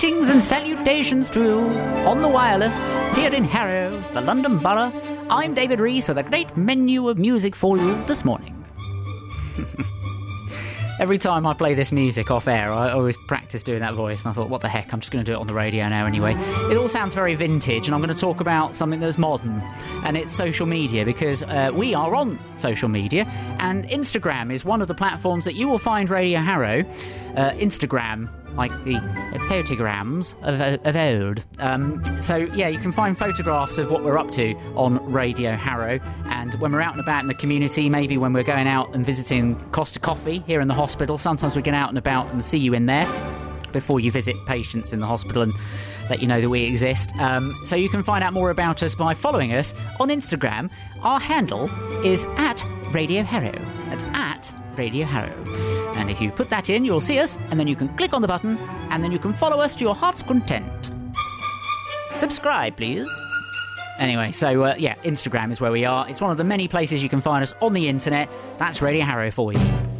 Greetings and salutations to you on the wireless here in Harrow, the London Borough. I'm David Rees with a great menu of music for you this morning. Every time I play this music off air, I always practice doing that voice, and I thought, what the heck, I'm just going to do it on the radio now anyway. It all sounds very vintage, and I'm going to talk about something that's modern, and it's social media, because we are on social media, and Instagram is one of the platforms that you will find Radio Harrow. Instagram, like the photograms of old. So, yeah, you can find photographs of what we're up to on Radio Harrow. And when we're out and about in the community, maybe when we're going out and visiting Costa Coffee here in the hospital, sometimes we get out and about and see you in there before you visit patients in the hospital and let you know that we exist. So you can find out more about us by following us on Instagram. Our handle is at Radio Harrow. That's at Radio Harrow. And if you put that in, you'll see us, and then you can click on the button, and then you can follow us to your heart's content. Subscribe, please. Anyway, so, yeah, Instagram is where we are. It's one of the many places you can find us on the internet. That's Radio Harrow for you.